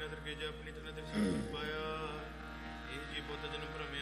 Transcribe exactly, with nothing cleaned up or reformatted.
ਨਦਰ ਕੇ ਜਾ ਆਪਣੀ ਤਨ ਤੇ ਪਾਇਆ ਇਹ ਜੀ ਪੁੱਤ ਜਨ ਭਰਮ